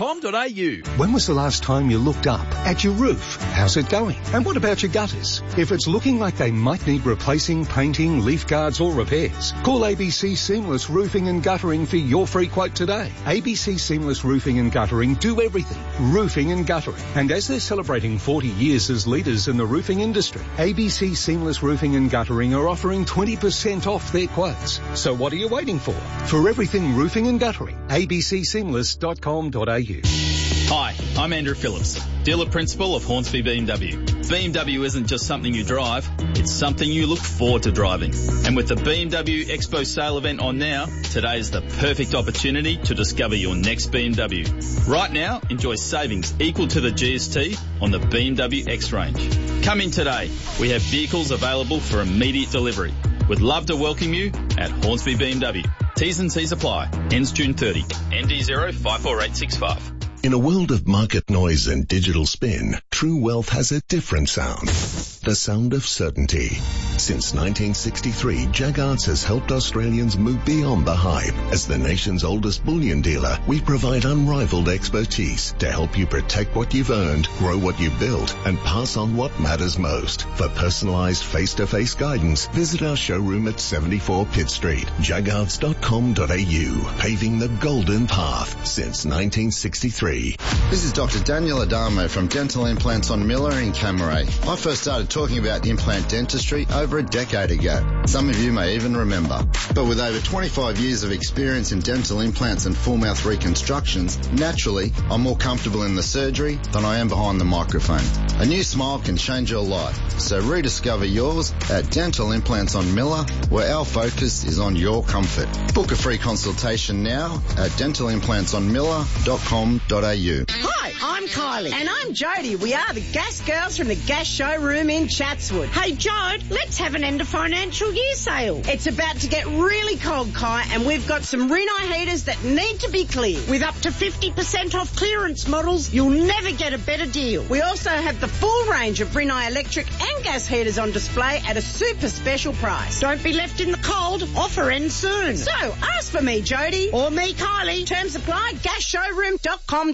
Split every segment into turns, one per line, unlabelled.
honesbybmw.com.au.
When was the last time you looked up at your roof? How's it going? And what about your gutters? If it's looking like they might need replacing, painting, leaf guards or repairs, call ABC Seamless Roofing and Guttering for your free quote today. ABC Seamless Roofing and Guttering do everything. Roofing and guttering. And as they're celebrating 40 years as leaders in the roofing industry, ABC Seamless Roofing and Guttering are offering 20% off their quotes. So what are you waiting for? For everything roofing and guttering, abcseamless.com.au.
Hi, I'm Andrew Phillips, dealer principal of Hornsby BMW. BMW isn't just something you drive, it's something you look forward to driving. And with the BMW Expo sale event on now, today is the perfect opportunity to discover your next BMW. Right now, enjoy savings equal to the GST on the BMW X range. Come in today. We have vehicles available for immediate delivery. We'd love to welcome you at Hornsby BMW. T's and C's apply. Ends June 30. ND 054865.
In a world of market noise and digital spin, True Wealth has a different sound. The sound of certainty. Since 1963, Jaggards has helped Australians move beyond the hype. As the nation's oldest bullion dealer, we provide unrivaled expertise to help you protect what you've earned, grow what you've built, and pass on what matters most. For personalised face-to-face guidance, visit our showroom at 74 Pitt Street, jaggards.com.au, paving the golden path since 1963.
This is Dr. Daniel Adamo from Dental Implants on Miller in Camaray. I first started talking about implant dentistry over a decade ago. Some of you may even remember. But with over 25 years of experience in dental implants and full mouth reconstructions, naturally, I'm more comfortable in the surgery than I am behind the microphone. A new smile can change your life. So rediscover yours at Dental Implants on Miller, where our focus is on your comfort. Book a free consultation now at dentalimplants.onmiller.com.au.
Hi, I'm Kylie. And I'm Jodie. We are the Gas Girls from the Gas Showroom in Chatswood. Hey, Jode, let's have an end of financial year sale. It's about to get really cold, Kai, and we've got some Rinnai heaters that need to be cleared. With up to 50% off clearance models, you'll never get a better deal. We also have the full range of Rinnai electric and gas heaters on display at a super special price. Don't be left in the cold. Offer ends soon. So, ask for me, Jodie, or me, Kylie. Terms apply, gasshowroom.com.au.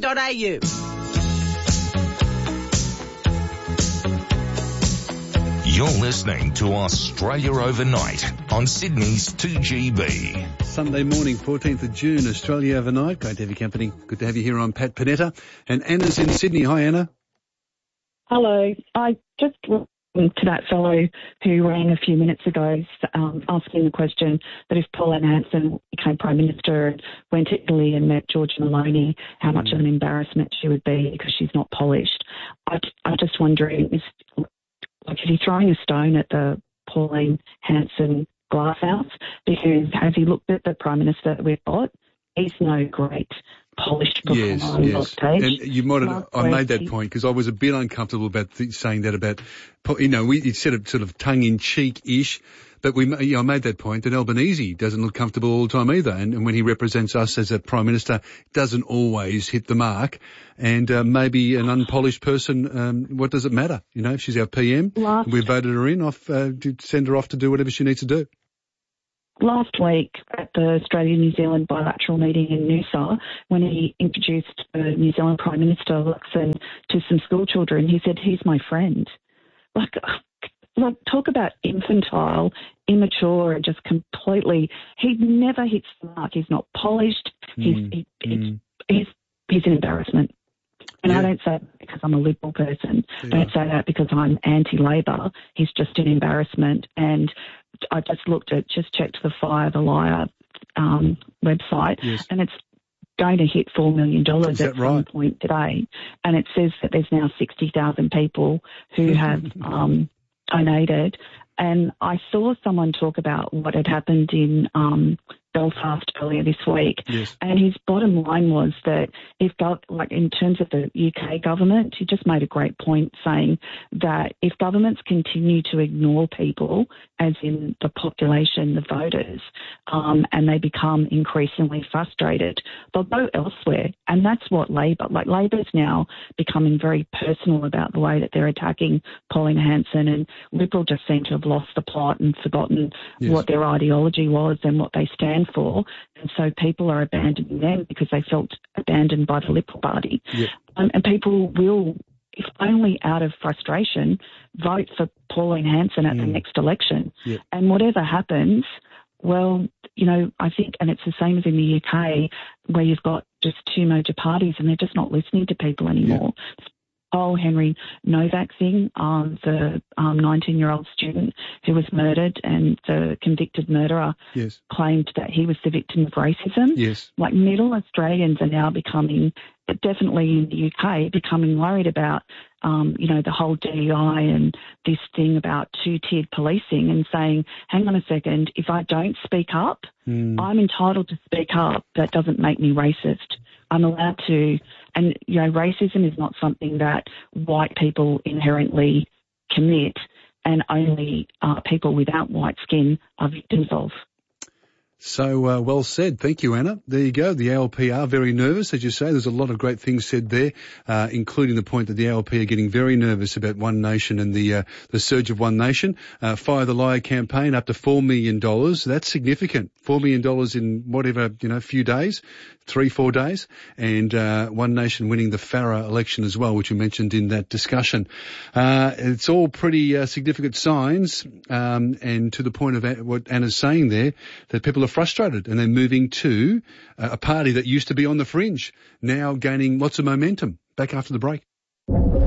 You're listening to Australia Overnight on Sydney's 2GB.
Sunday morning, 14th of June, Australia Overnight. Great to have your company. Good to have you here. I'm Pat Panetta. And Anna's in Sydney. Hi, Anna.
Hello. I just to that fellow who rang a few minutes ago asking the question that if Pauline Hanson became Prime Minister and went to Italy and met Giorgia Meloni, how much of an embarrassment she would be because she's not polished. I'm just wondering, is he throwing a stone at the Pauline Hanson glass house? Because has he looked at the Prime Minister that we've got? He's no great polished performer on the stage.
And you might have, I made that point because I was a bit uncomfortable about saying that about, you said it sort of tongue-in-cheek-ish, but I made that point that Albanese doesn't look comfortable all the time either. And when he represents us as a Prime Minister, doesn't always hit the mark. And maybe an unpolished person, what does it matter? If she's our PM, we voted her in, send her off to do whatever she needs to do.
Last week at the Australia-New Zealand bilateral meeting in Noosa, when he introduced the New Zealand Prime Minister Luxon to some school children, he said, "He's my friend." Like talk about infantile, immature, and just completely. He never hits the mark. He's not polished. He's an embarrassment. And I don't say that because I'm a Liberal person. I don't say that because I'm anti-Labor. He's just an embarrassment. And I just checked the Fire the Liar website, and it's going to hit $4 million at some point today. And it says that there's now 60,000 people who have donated. And I saw someone talk about what had happened in Belfast earlier this week, and his bottom line was that in terms of the UK government, he just made a great point saying that if governments continue to ignore people, as in the population, the voters, and they become increasingly frustrated, they'll go elsewhere. And that's what Labor's now becoming very personal about the way that they're attacking Pauline Hanson, and Liberal just seem to have lost the plot and forgotten what their ideology was and what they stand stand for, and so people are abandoning them because they felt abandoned by the Liberal Party.
Yep.
And people will, if only out of frustration, vote for Pauline Hanson at the next election.
Yep.
And whatever happens, well, you know, I think, and it's the same as in the UK, where you've got just two major parties and they're just not listening to people anymore.
Yep.
Oh, Henry Novak thing, the 19-year-old student who was murdered, and the convicted murderer claimed that he was the victim of racism.
Yes.
Like, middle Australians are now becoming, definitely in the UK, becoming worried about, you know, the whole DEI and this thing about two-tiered policing, and saying, hang on a second, if I don't speak up, I'm entitled to speak up. That doesn't make me racist. I'm allowed to, and, you know, racism is not something that white people inherently commit, and only people without white skin are victims of.
So, well said. Thank you, Anna. There you go. The ALP are very nervous, as you say. There's a lot of great things said there, including the point that the ALP are getting very nervous about One Nation and the surge of One Nation. Fire the Liar campaign up to $4 million. That's significant. $4 million in whatever, you know, few days, 3-4 days. And, One Nation winning the Farrer election as well, which you mentioned in that discussion. It's all pretty, significant signs. And to the point of what Anna's saying there, that people are frustrated and they're moving to a party that used to be on the fringe, now gaining lots of momentum. Back after the break.